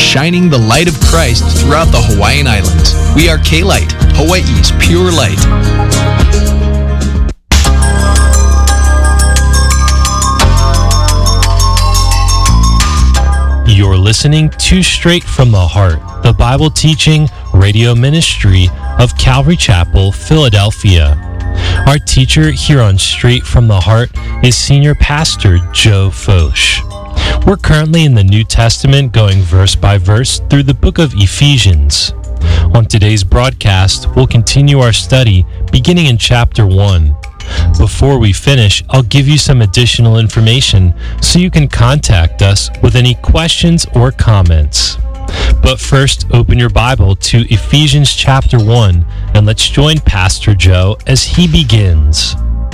shining the light of Christ throughout the Hawaiian Islands. We are K-Light, Hawaii's pure light. You're listening to Straight from the Heart, the Bible teaching radio ministry of Calvary Chapel, Philadelphia. Our teacher here on Straight from the Heart is Senior Pastor Joe Focht. We're currently in the New Testament, going verse by verse through the book of Ephesians. On today's broadcast, we'll continue our study beginning in chapter 1. Before we finish, I'll give you some additional information so you can contact us with any questions or comments. But first, open your Bible to Ephesians chapter 1, and let's join Pastor Joe as he begins.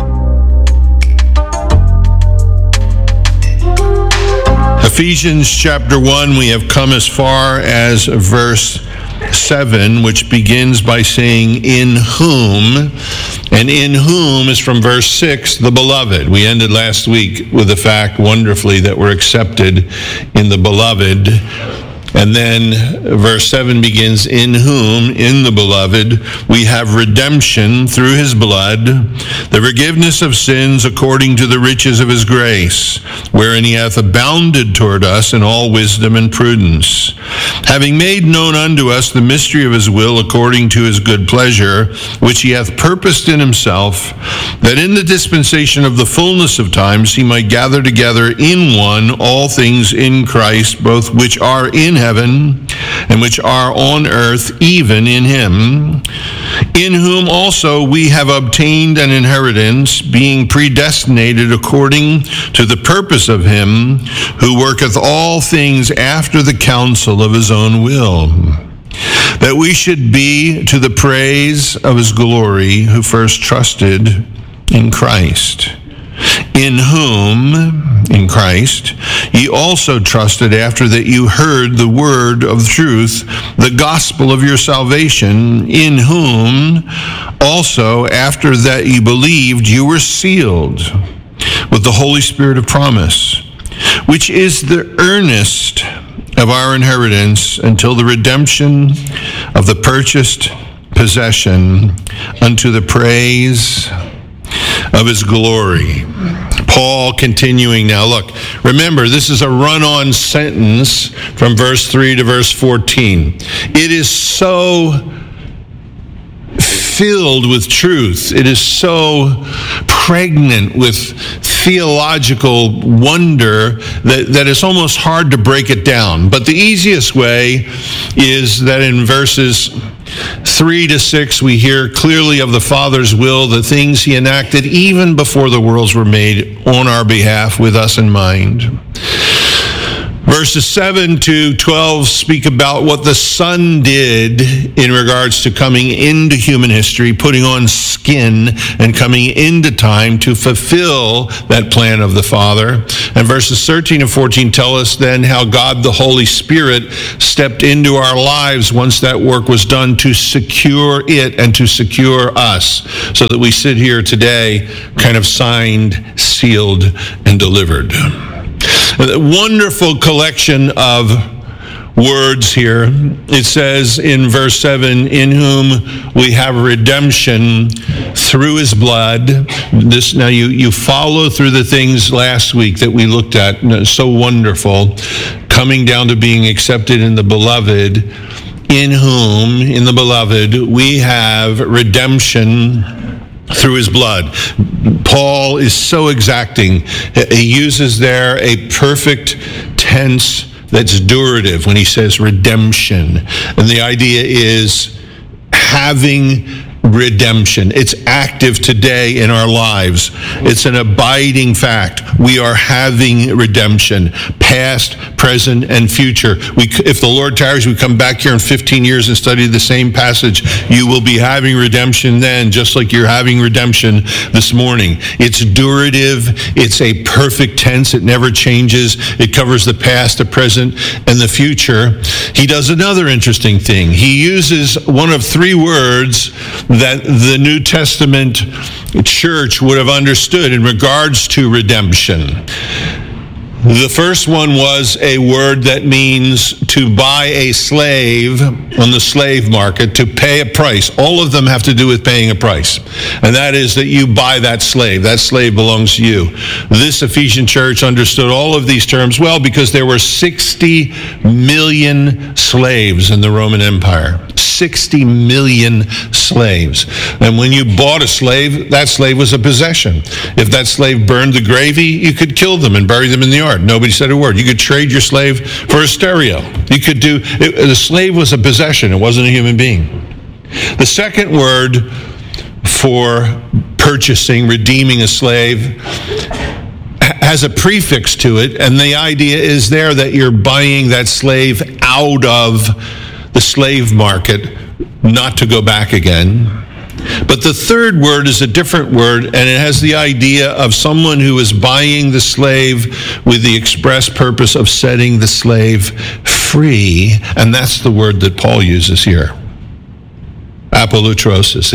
Ephesians chapter 1, we have come as far as verse 7, which begins by saying, in whom, and in whom is from verse 6, the beloved. We ended last week with the fact, wonderfully, that we're accepted in the beloved. And then verse 7 begins, in whom, in the beloved, we have redemption through his blood, the forgiveness of sins according to the riches of his grace, wherein he hath abounded toward us in all wisdom and prudence, having made known unto us the mystery of his will according to his good pleasure, which he hath purposed in himself, that in the dispensation of the fullness of times he might gather together in one all things in Christ, both which are in heaven and which are on earth, even in him, in whom also we have obtained an inheritance, being predestinated according to the purpose of him who worketh all things after the counsel of his own will, that we should be to the praise of his glory, who first trusted in Christ, in whom, in Christ, ye also trusted after that you heard the word of truth, the gospel of your salvation, in whom also after that ye believed, you were sealed with the Holy Spirit of promise, which is the earnest of our inheritance until the redemption of the purchased possession, unto the praise of his glory. Paul continuing now. Look, remember, this is a run-on sentence from verse 3 to verse 14. It is so filled with truth. It is so pregnant with theological wonder that it's almost hard to break it down. But the easiest way is that in verses 3 to 6, we hear clearly of the Father's will, the things he enacted even before the worlds were made on our behalf with us in mind. Verses 7 to 12 speak about what the Son did in regards to coming into human history, putting on skin and coming into time to fulfill that plan of the Father. And verses 13 and 14 tell us then how God the Holy Spirit stepped into our lives once that work was done to secure it and to secure us, so that we sit here today kind of signed, sealed, and delivered. A wonderful collection of words here. It says in verse 7, in whom we have redemption through his blood. This, now you follow through the things last week that we looked at, so wonderful, coming down to being accepted in the beloved, in whom, in the beloved, we have redemption through his blood. Paul is so exacting. He uses there a perfect tense that's durative when he says redemption. And the idea is having redemption. It's active today in our lives. It's an abiding fact. We are having redemption, past, present, and future. If the Lord tarries, we come back here in 15 years and study the same passage. You will be having redemption then, just like you're having redemption this morning. It's durative. It's a perfect tense. It never changes. It covers the past, the present, and the future. He does another interesting thing. He uses one of three words that the New Testament church would have understood in regards to redemption. The first one was a word that means to buy a slave on the slave market, to pay a price. All of them have to do with paying a price. And that is that you buy that slave. That slave belongs to you. This Ephesian church understood all of these terms well because there were 60 million slaves in the Roman Empire. 60 million slaves. And when you bought a slave, that slave was a possession. If that slave burned the gravy, you could kill them and bury them in the yard. Nobody said a word. You could trade your slave for a stereo. You could do, the slave was a possession. It wasn't a human being. The second word for purchasing, redeeming a slave has a prefix to it, and the idea is there that you're buying that slave out of the slave market, not to go back again. But the third word is a different word, and it has the idea of someone who is buying the slave with the express purpose of setting the slave free, and that's the word that Paul uses here. Apolutrosis.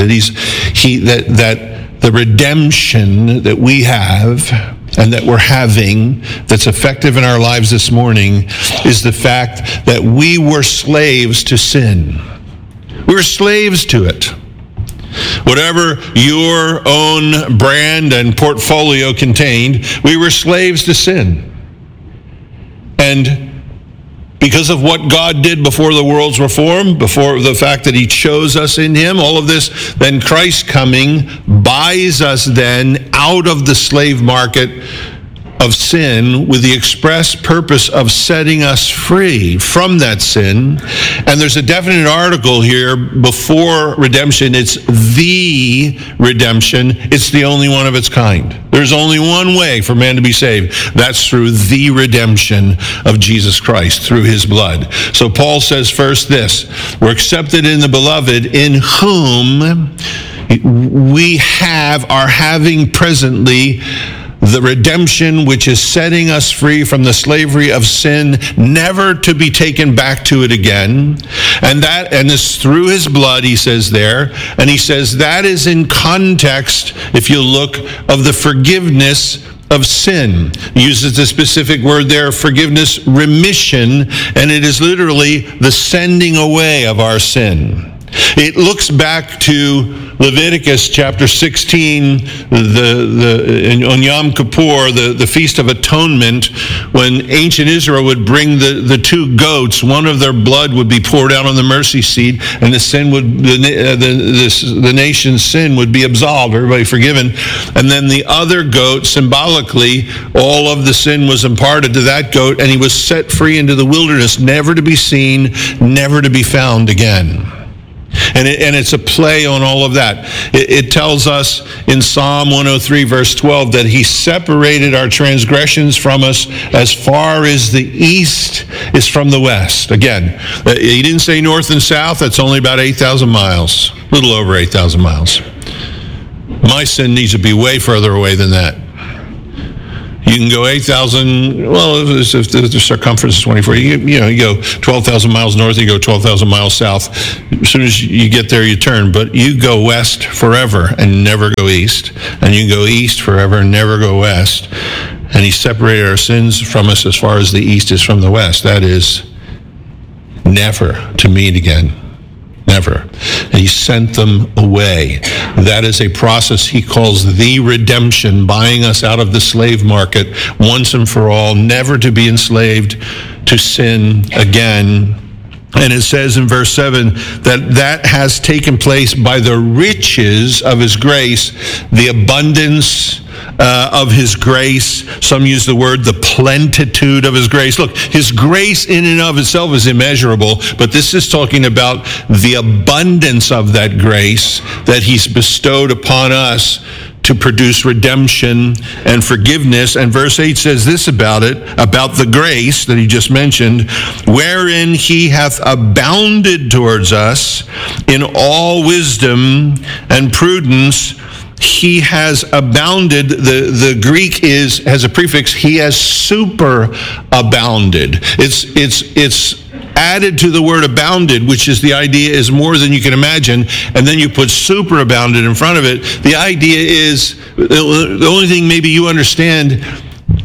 That the redemption that we have and that we're having that's effective in our lives this morning is the fact that we were slaves to sin. We were slaves to it. Whatever your own brand and portfolio contained, we were slaves to sin. And because of what God did before the worlds were formed, before the fact that he chose us in him, all of this, then Christ coming buys us then out of the slave market of sin with the express purpose of setting us free from that sin. And there's a definite article here before redemption. It's the redemption. It's the only one of its kind. There's only one way for man to be saved. That's through the redemption of Jesus Christ, through his blood. So Paul says first this: we're accepted in the beloved, in whom we are having presently the redemption which is setting us free from the slavery of sin, never to be taken back to it again. And this through his blood, he says there. And he says that is in context, if you look, of the forgiveness of sin. He uses the specific word there, forgiveness, remission, and it is literally the sending away of our sin. It looks back to Leviticus chapter 16, on Yom Kippur, the Feast of Atonement, when ancient Israel would bring the two goats. One of their blood would be poured out on the mercy seat, and the nation's sin would be absolved, everybody forgiven. And then the other goat, symbolically, all of the sin was imparted to that goat, and he was set free into the wilderness, never to be seen, never to be found again. And it's a play on all of that. It tells us in Psalm 103, verse 12, that he separated our transgressions from us as far as the east is from the west. Again, he didn't say north and south. That's only about 8,000 miles, a little over 8,000 miles. My sin needs to be way further away than that. You can go 8,000, well, if the circumference is 24, you go 12,000 miles north, you go 12,000 miles south. As soon as you get there, you turn. But you go west forever and never go east. And you go east forever and never go west. And he separated our sins from us as far as the east is from the west. That is never to meet again. Never. And he sent them away. That is a process he calls the redemption, buying us out of the slave market once and for all, never to be enslaved to sin again. And it says in verse 7 that has taken place by the riches of his grace, the abundance of his grace. Some use the word the plenitude of his grace. Look, his grace in and of itself is immeasurable, but this is talking about the abundance of that grace that he's bestowed upon us to produce redemption and forgiveness. And verse 8 says this about it, about the grace that he just mentioned, wherein he hath abounded towards us in all wisdom and prudence. He has abounded. The Greek has a prefix. He has super abounded. It's added to the word abounded, which is the idea is more than you can imagine, and then you put super abounded in front of it. The idea is, the only thing maybe you understand,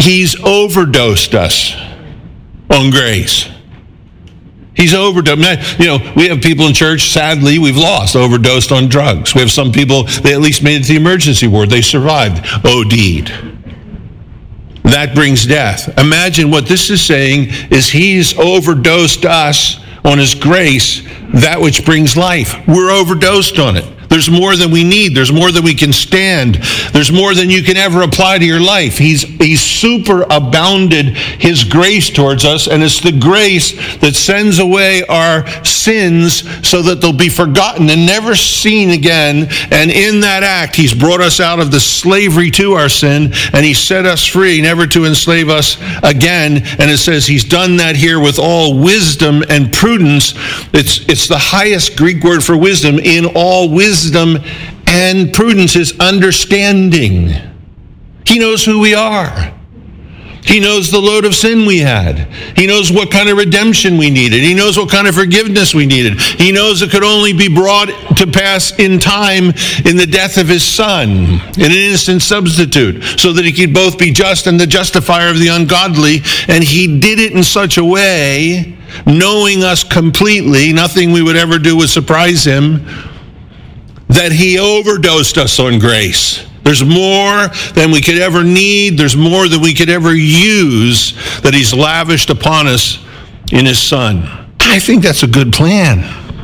He's overdosed us on grace. He's overdosed. We have people in church, sadly, we've overdosed on drugs. We have some people, they at least made it to the emergency ward. They survived, OD'd. That brings death. Imagine what this is saying is he's overdosed us on his grace, that which brings life. We're overdosed on it. There's more than we need. There's more than we can stand. There's more than you can ever apply to your life. He's superabounded his grace towards us, and it's the grace that sends away our sins so that they'll be forgotten and never seen again. And in that act, he's brought us out of the slavery to our sin, and he set us free, never to enslave us again. And it says he's done that here with all wisdom and prudence. It's the highest Greek word for wisdom. In all wisdom and prudence is understanding. He knows who we are. He knows the load of sin we had. He knows what kind of redemption we needed. He knows what kind of forgiveness we needed. He knows it could only be brought to pass in time in the death of his Son, an innocent substitute, so that he could both be just and the justifier of the ungodly. And he did it in such a way, knowing us completely, nothing we would ever do would surprise him, that he overdosed us on grace. There's more than we could ever need. There's more than we could ever use that he's lavished upon us in his Son. I think that's a good plan.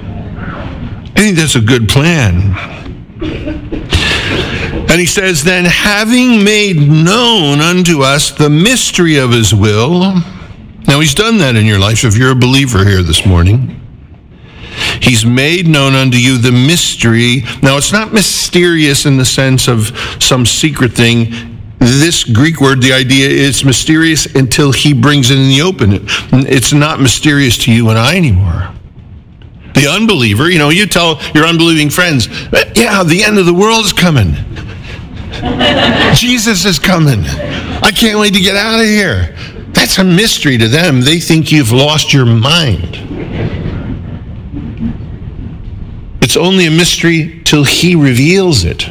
And he says, then having made known unto us the mystery of his will. Now he's done that in your life. So if you're a believer here this morning, he's made known unto you the mystery. Now, it's not mysterious in the sense of some secret thing. This Greek word, the idea is mysterious until he brings it in the open. It's not mysterious to you and I anymore. The unbeliever, you tell your unbelieving friends, yeah, the end of the world is coming. Jesus is coming. I can't wait to get out of here. That's a mystery to them. They think you've lost your mind. It's only a mystery till he reveals it.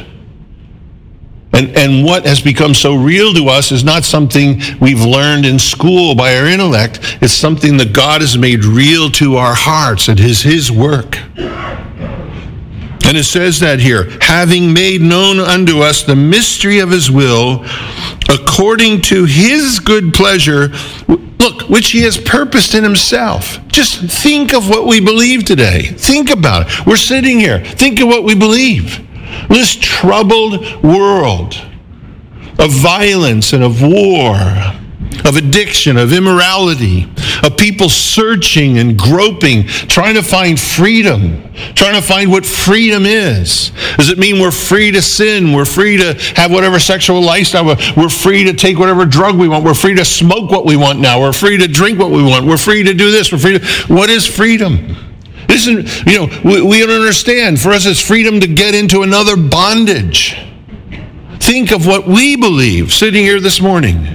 And what has become so real to us is not something we've learned in school by our intellect. It's something that God has made real to our hearts. It is his work. And it says that here, having made known unto us the mystery of his will, according to his good pleasure, look, which he has purposed in himself. Just think of what we believe today. Think about it. We're sitting here. Think of what we believe. This troubled world of violence and of war, of addiction, of immorality, of people searching and groping, trying to find freedom, trying to find what freedom is. Does it mean we're free to sin? We're free to have whatever sexual lifestyle. We're free to take whatever drug we want. We're free to smoke what we want now. We're free to drink what we want. We're free to do this. What is freedom? Isn't, we don't understand. For us, it's freedom to get into another bondage. Think of what we believe sitting here this morning.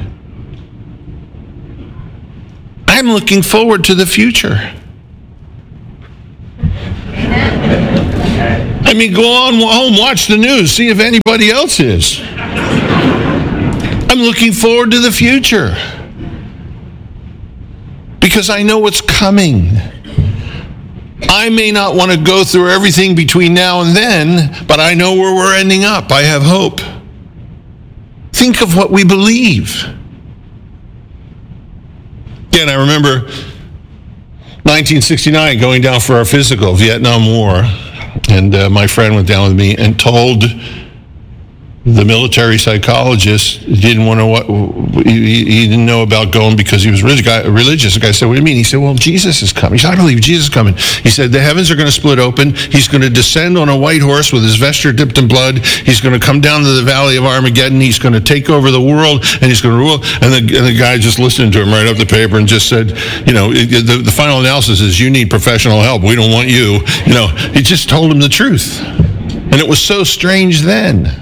I'm looking forward to the future. I mean, go on home, watch the news, see if anybody else is. I'm looking forward to the future because I know what's coming. I may not want to go through everything between now and then, but I know where we're ending up. I have hope. Think of what we believe. Again, I remember 1969 going down for our physical, Vietnam War, and my friend went down with me and told the military psychologist he didn't know about going because he was religious. The guy said, what do you mean? He said, well, Jesus is coming. He said, I believe Jesus is coming. He said, the heavens are going to split open. He's going to descend on a white horse with his vesture dipped in blood. He's going to come down to the valley of Armageddon. He's going to take over the world, and he's going to rule. And the guy just listened to him right up the paper and just said, the final analysis is you need professional help. We don't want you. He just told him the truth. And it was so strange then.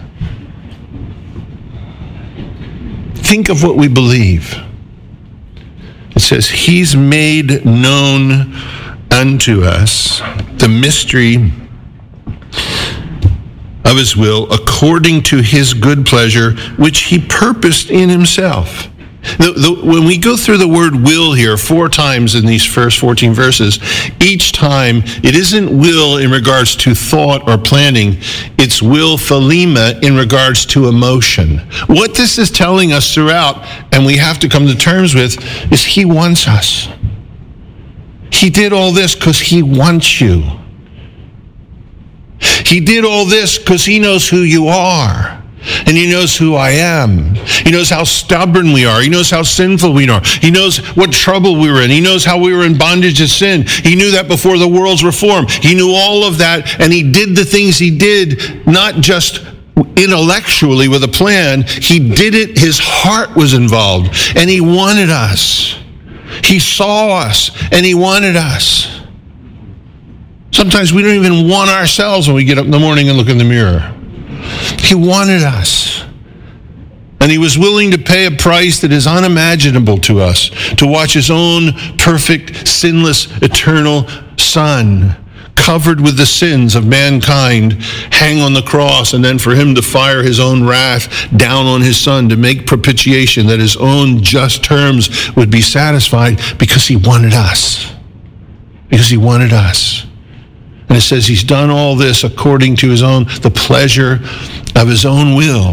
Think of what we believe. It says, he's made known unto us the mystery of his will according to his good pleasure, which he purposed in himself. When we go through the word will here 4 times in these first 14 verses, each time it isn't will in regards to thought or planning, it's will thelema in regards to emotion. What this is telling us throughout, and we have to come to terms with, is he wants us. He did all this because he wants you. He did all this because he knows who you are. And he knows who I am. He knows how stubborn we are. He knows how sinful we are. He knows what trouble we were in. He knows how we were in bondage to sin. He knew that before the worlds were formed. He knew all of that, and he did the things he did, not just intellectually with a plan. He did it. His heart was involved, and he wanted us. He saw us, and he wanted us. Sometimes we don't even want ourselves when we get up in the morning and look in the mirror. He wanted us. And he was willing to pay a price that is unimaginable to us, to watch his own perfect, sinless, eternal Son, covered with the sins of mankind, hang on the cross, and then for him to fire his own wrath down on his Son to make propitiation that his own just terms would be satisfied, because he wanted us. Because he wanted us. And it says he's done all this according to the pleasure of his own will.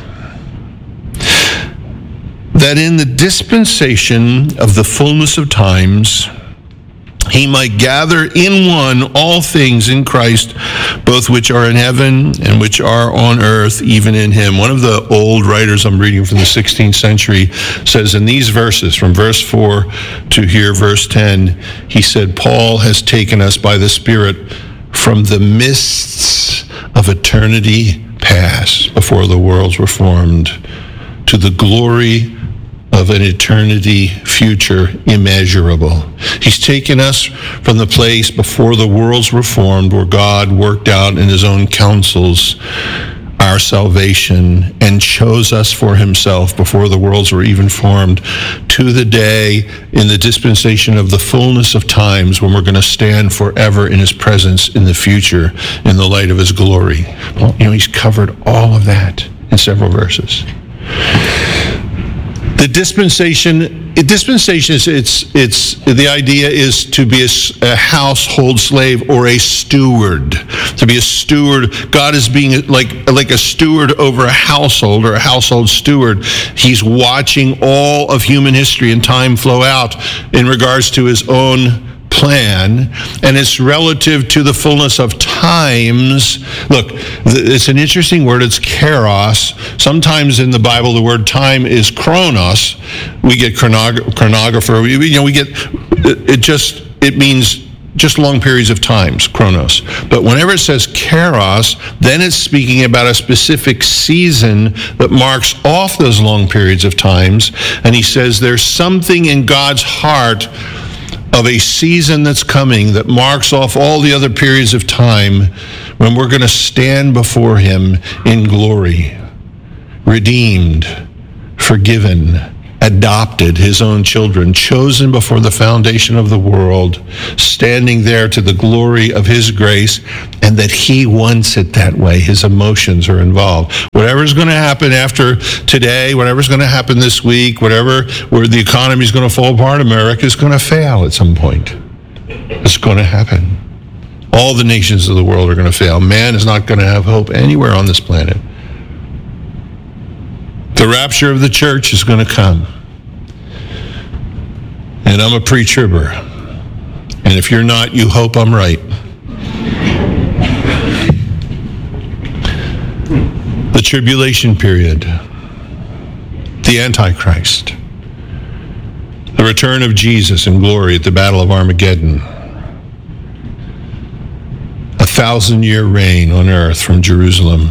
That in the dispensation of the fullness of times, he might gather in one all things in Christ, both which are in heaven and which are on earth, even in him. One of the old writers I'm reading from the 16th century says in these verses, from verse 4 to here, verse 10, he said, Paul has taken us by the Spirit from the mists of eternity past, before the worlds were formed, to the glory of an eternity future immeasurable. He's taken us from the place before the worlds were formed, where God worked out in his own counsels our salvation and chose us for himself before the worlds were even formed, to the day in the dispensation of the fullness of times when we're going to stand forever in his presence in the future in the light of his glory. Well, he's covered all of that in several verses. The dispensation is the idea is to be a household slave or a steward. To be a steward, God is being like a steward over a household, or a household steward. He's watching all of human history and time flow out in regards to his own plan, and it's relative to the fullness of times. Look, it's an interesting word. It's kairos. Sometimes in the Bible, the word time is chronos. We get chronographer. We get it means just long periods of times, chronos. But whenever it says kairos, then it's speaking about a specific season that marks off those long periods of times. And he says there's something in God's heart of a season that's coming that marks off all the other periods of time when we're going to stand before him in glory, redeemed, forgiven, adopted, his own children, chosen before the foundation of the world, standing there to the glory of his grace, and that he wants it that way. His emotions are involved. Whatever's going to happen after today, whatever's going to happen this week, where the economy's going to fall apart, America's going to fail at some point. It's going to happen. All the nations of the world are going to fail. Man is not going to have hope anywhere on this planet. The rapture of the church is going to come. And I'm a pre-tribber. And if you're not, you hope I'm right. The tribulation period. The Antichrist. The return of Jesus in glory at the Battle of Armageddon. 1,000-year reign on earth from Jerusalem.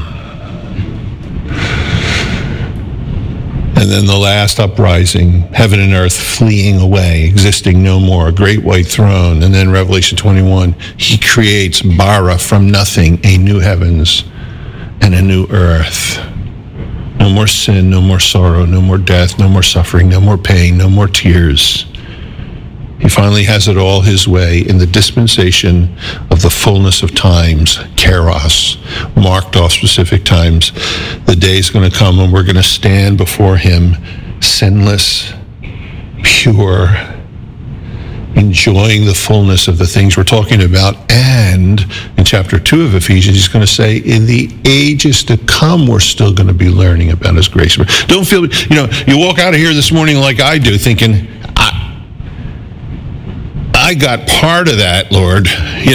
And then the last uprising, heaven and earth fleeing away, existing no more, a great white throne. And then Revelation 21, he creates bara, from nothing, a new heavens and a new earth. No more sin, no more sorrow, no more death, no more suffering, no more pain, no more tears. He finally has it all his way in the dispensation of the fullness of times, kairos, marked off specific times. The day is going to come when we're going to stand before him sinless, pure, enjoying the fullness of the things we're talking about. And in chapter 2 of Ephesians, he's going to say, in the ages to come, we're still going to be learning about his grace. Don't feel, you walk out of here this morning like I do, thinking, I got part of that, Lord.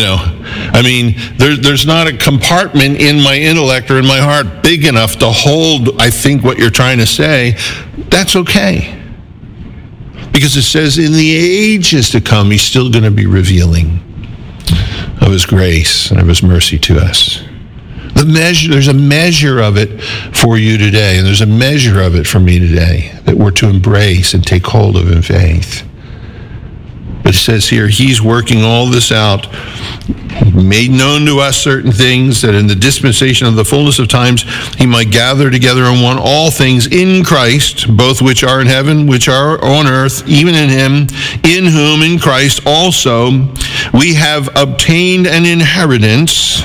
There's not a compartment in my intellect or in my heart big enough to hold, I think, what you're trying to say. That's okay. Because it says in the ages to come, he's still going to be revealing of his grace and of his mercy to us. There's a measure of it for you today, and there's a measure of it for me today that we're to embrace and take hold of in faith. But it says here, he's working all this out, made known to us certain things, that in the dispensation of the fullness of times he might gather together in one all things in Christ, both which are in heaven, which are on earth, even in him, in whom, in Christ also, we have obtained an inheritance,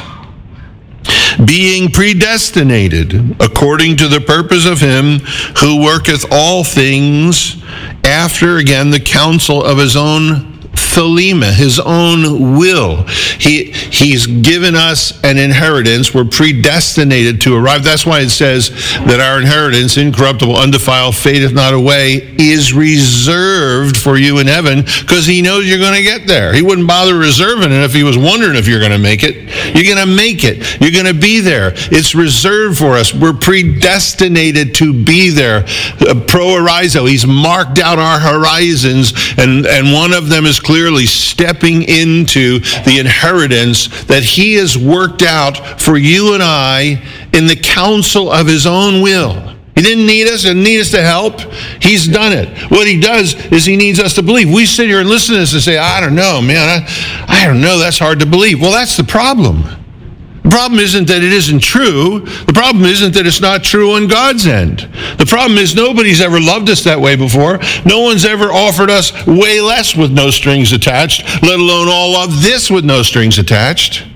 being predestinated according to the purpose of him who worketh all things after, again, the counsel of his own thelema, his own will. He's given us an inheritance. We're predestinated to arrive. That's why it says that our inheritance, incorruptible, undefiled, fadeth not away, is reserved for you in heaven, because he knows you're going to get there. He wouldn't bother reserving it if he was wondering if you're going to make it. You're going to make it. You're going to be there. It's reserved for us. We're predestinated to be there. Pro horizon. He's marked out our horizons, and one of them is clearly stepping into the inheritance that he has worked out for you and I in the counsel of his own will. He didn't need us and need us to help. He's done it. What he does is he needs us to believe. We sit here and listen to this and say, I don't know, man. I don't know. That's hard to believe. Well, that's the problem. The problem isn't that it isn't true. The problem isn't that it's not true on God's end. The problem is nobody's ever loved us that way before. No one's ever offered us way less with no strings attached, let alone all of this with no strings attached.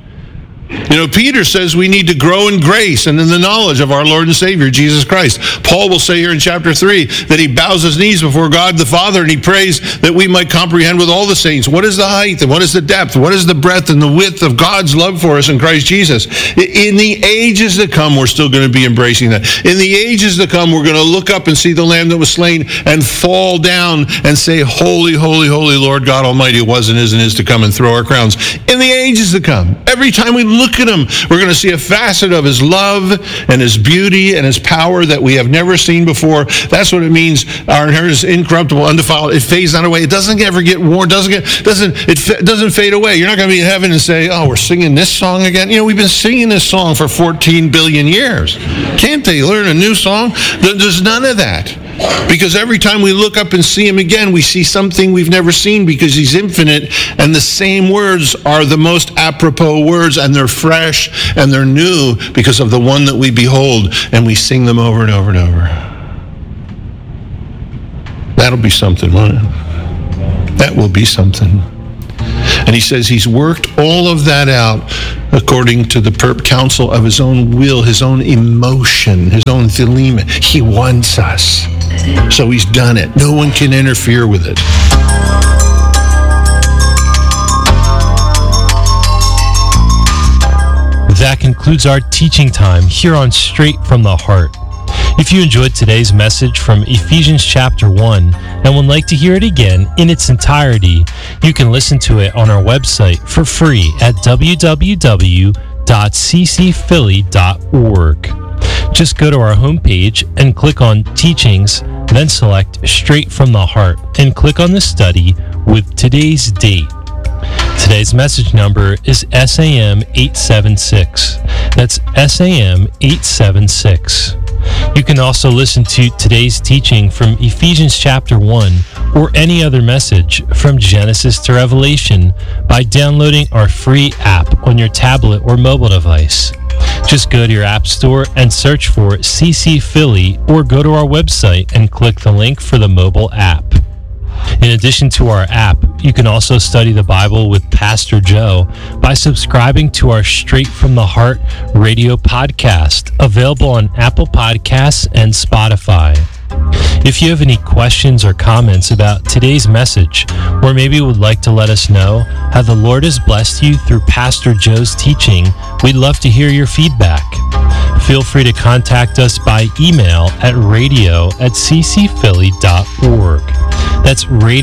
Peter says we need to grow in grace and in the knowledge of our Lord and Savior, Jesus Christ. Paul will say here in chapter 3 that he bows his knees before God the Father and he prays that we might comprehend with all the saints what is the height and what is the depth, what is the breadth and the width of God's love for us in Christ Jesus. In the ages to come, we're still going to be embracing that. In the ages to come, we're going to look up and see the Lamb that was slain and fall down and say, holy, holy, holy Lord God Almighty, was and is to come, and throw our crowns. In the ages to come, every time we look at him, we're going to see a facet of his love and his beauty and his power that we have never seen before. That's what it means. Our inheritance is incorruptible, undefiled. It fades not away. It doesn't ever get worn. It doesn't fade away. You're not going to be in heaven and say, oh, we're singing this song again. We've been singing this song for 14 billion years. Can't they learn a new song? There's none of that. Because every time we look up and see him again, we see something we've never seen, because he's infinite, and the same words are the most apropos words, and they're fresh and they're new because of the one that we behold, and we sing them over and over and over. That'll be something, won't it? That will be something. And he says he's worked all of that out according to the counsel of his own will, his own emotion, his own thelema. He wants us. So he's done it. No one can interfere with it. That concludes our teaching time here on Straight from the Heart. If you enjoyed today's message from Ephesians chapter 1 and would like to hear it again in its entirety, you can listen to it on our website for free at www.ccphilly.org. Just go to our homepage and click on Teachings, then select Straight from the Heart and click on the study with today's date. Today's message number is SAM 876. That's SAM 876. You can also listen to today's teaching from Ephesians chapter 1 or any other message from Genesis to Revelation by downloading our free app on your tablet or mobile device. Just go to your app store and search for CC Philly, or go to our website and click the link for the mobile app. In addition to our app, you can also study the Bible with Pastor Joe by subscribing to our Straight from the Heart radio podcast, available on Apple Podcasts and Spotify. If you have any questions or comments about today's message, or maybe would like to let us know how the Lord has blessed you through Pastor Joe's teaching, we'd love to hear your feedback. Feel free to contact us by email at radio@ccphilly.org. That's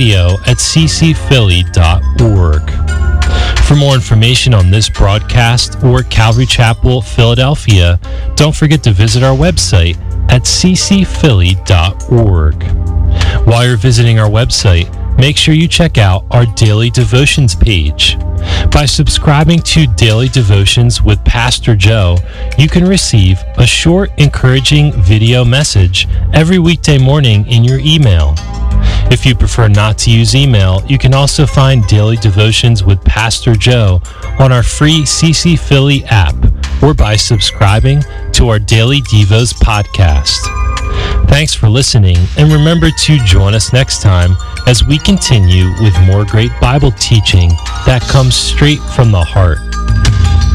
radio@ccphilly.org. For more information on this broadcast or Calvary Chapel, Philadelphia, don't forget to visit our website at ccphilly.org. While you're visiting our website, make sure you check out our Daily Devotions page. By subscribing to Daily Devotions with Pastor Joe, you can receive a short, encouraging video message every weekday morning in your email. If you prefer not to use email, you can also find Daily Devotions with Pastor Joe on our free CC Philly app or by subscribing to our Daily Devos podcast. Thanks for listening, and remember to join us next time as we continue with more great Bible teaching that comes straight from the heart.